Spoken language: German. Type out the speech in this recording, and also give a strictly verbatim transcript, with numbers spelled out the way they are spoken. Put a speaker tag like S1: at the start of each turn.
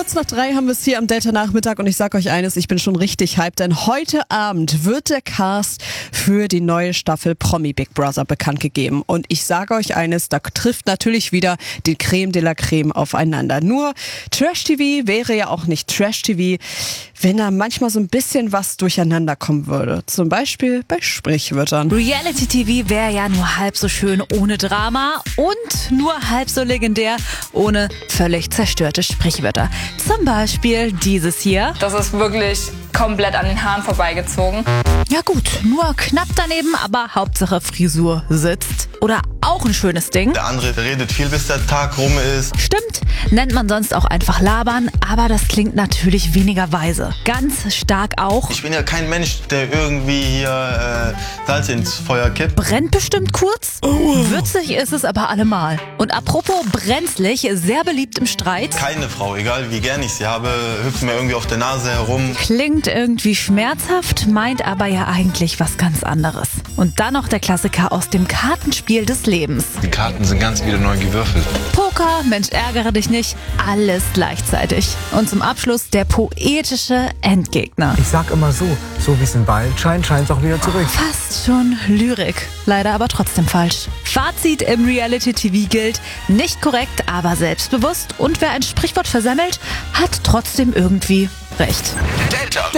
S1: Kurz nach drei haben wir es hier am Delta-Nachmittag und ich sag euch eines, ich bin schon richtig hyped, denn heute Abend wird der Cast für die neue Staffel Promi Big Brother bekannt gegeben. Und ich sage euch eines, da trifft natürlich wieder die Creme de la Creme aufeinander. Nur Trash-T V wäre ja auch nicht Trash-T V, wenn da manchmal so ein bisschen was durcheinander kommen würde. Zum Beispiel bei Sprichwörtern.
S2: Reality-T V wäre ja nur halb so schön ohne Drama und nur halb so legendär ohne völlig zerstörte Sprichwörter. Zum Beispiel dieses hier.
S3: Das ist wirklich komplett an den Haaren vorbeigezogen.
S2: Ja gut, nur knapp daneben, aber Hauptsache Frisur sitzt. Oder auch ein schönes Ding.
S4: Der andere redet viel, bis der Tag rum ist.
S2: Stimmt, nennt man sonst auch einfach labern, aber das klingt natürlich weniger weise. Ganz stark auch.
S4: Ich bin ja kein Mensch, der irgendwie hier äh, Salz ins Feuer kippt.
S2: Brennt bestimmt kurz. Würzig ist es aber allemal. Und apropos brenzlig, sehr beliebt im Streit.
S4: Keine Frau, egal wie gern ich sie habe, hüpft mir irgendwie auf der Nase herum.
S2: Klingt irgendwie schmerzhaft, meint aber ja eigentlich was ganz anderes. Und dann noch der Klassiker aus dem Kartenspiel des Lebens.
S5: Die Karten sind ganz wieder neu gewürfelt.
S2: Poker, Mensch, ärgere dich nicht, alles gleichzeitig. Und zum Abschluss der poetische Endgegner.
S6: Ich sag immer so, so wie es ein Ball scheint, scheint es auch wieder zurück.
S2: Fast schon Lyrik, leider aber trotzdem falsch. Fazit im Reality-T V gilt, nicht korrekt, aber selbstbewusst. Und wer ein Sprichwort versemmelt, hat trotzdem irgendwie recht.
S7: Delta